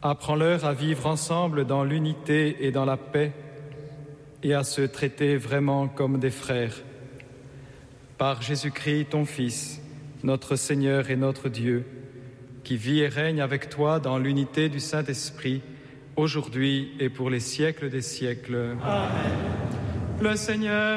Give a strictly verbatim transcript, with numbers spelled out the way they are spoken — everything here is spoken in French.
Apprends-leur à vivre ensemble dans l'unité et dans la paix et à se traiter vraiment comme des frères. Par Jésus-Christ, ton Fils, notre Seigneur et notre Dieu, qui vit et règne avec toi dans l'unité du Saint-Esprit, aujourd'hui et pour les siècles des siècles. Amen. Le Seigneur